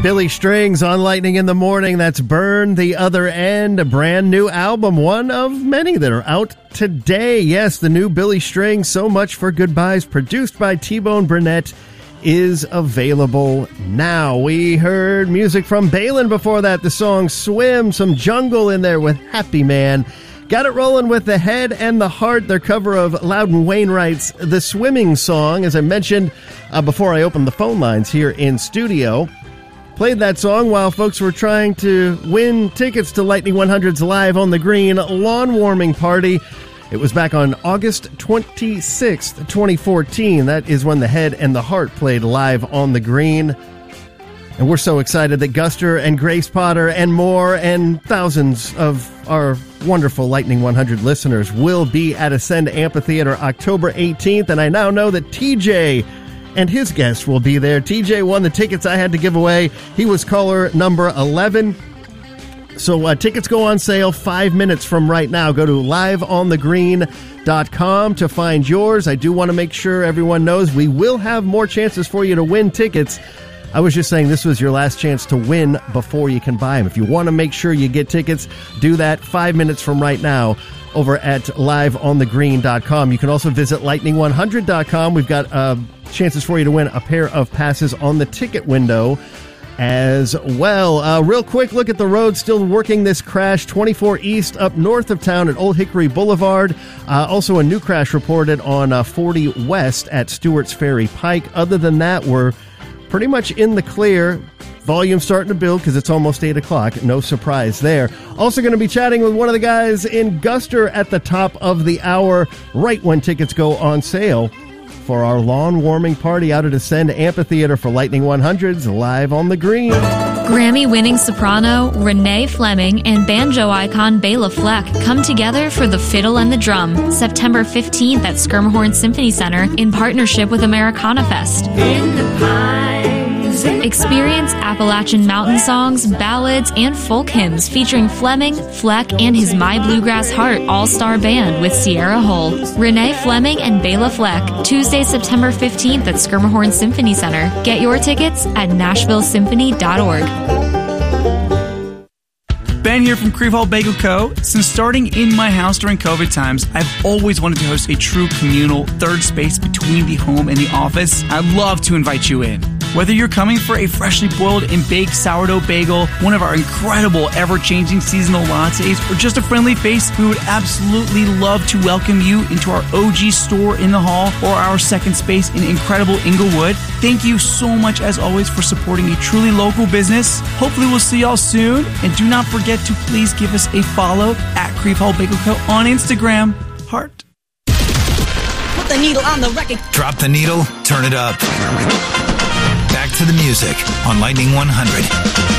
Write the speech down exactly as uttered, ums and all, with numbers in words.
Billy Strings on Lightning in the Morning. That's Burn the Other End, a brand new album, one of many that are out today. Yes, the new Billy Strings, So Much for Goodbyes, produced by T-Bone Burnett, is available now. We heard music from Balin before that, the song Swim, some Jungle in there with Happy Man. Got it rolling with The Head and the Heart, their cover of Loudon Wainwright's The Swimming Song. As I mentioned uh, before I opened the phone lines here in studio, played that song while folks were trying to win tickets to Lightning one hundred's Live on the Green lawn warming party. It was back on August twenty-sixth, twenty fourteen. That is when The Head and the Heart played Live on the Green. And we're so excited that Guster and Grace Potter and more and thousands of our wonderful Lightning one hundred listeners will be at Ascend Amphitheater October eighteenth. And I now know that T J and his guests will be there. T J won the tickets I had to give away. He was caller number eleven. So uh, tickets go on sale five minutes from right now. Go to live on the green dot com to find yours. I do want to make sure everyone knows we will have more chances for you to win tickets. I was just saying this was your last chance to win before you can buy them. If you want to make sure you get tickets, do that five minutes from right now over at live on the green dot com. You can also visit lightning one hundred dot com. We've got uh, chances for you to win a pair of passes on the ticket window as well. Uh, real quick look at the road still working this crash. twenty-four East up north of town at Old Hickory Boulevard. Uh, also a new crash reported on uh, forty West at Stewart's Ferry Pike. Other than that, we're pretty much in the clear. Volume starting to build because it's almost eight o'clock. No surprise there. Also going to be chatting with one of the guys in Guster at the top of the hour, right when tickets go on sale for our lawn warming party out at Ascend Amphitheater for Lightning one hundred's Live on the Green. Grammy-winning soprano Renee Fleming and banjo icon Bela Fleck come together for The Fiddle and the Drum, September fifteenth at Skirmhorn Symphony Center in partnership with Americana Fest. In the pines. Experience Appalachian mountain songs, ballads, and folk hymns featuring Fleming, Fleck, and his My Bluegrass Heart all-star band with Sierra Hull. Renee Fleming and Bela Fleck, Tuesday, September fifteenth at Skirmhorn Symphony Center. Get your tickets at nashville symphony dot org. Ben here from Creve Hall Bagel Co. Since starting in my house during COVID times, I've always wanted to host a true communal third space between the home and the office. I'd love to invite you in. Whether you're coming for a freshly boiled and baked sourdough bagel, one of our incredible ever-changing seasonal lattes, or just a friendly face, we would absolutely love to welcome you into our O G store in the hall or our second space in incredible Inglewood. Thank you so much, as always, for supporting a truly local business. Hopefully we'll see y'all soon. And do not forget to please give us a follow at Creve Hall Bagel Co. on Instagram. Heart. Put the needle on the record. Drop the needle, turn it up. Back to the music on Lightning one hundred.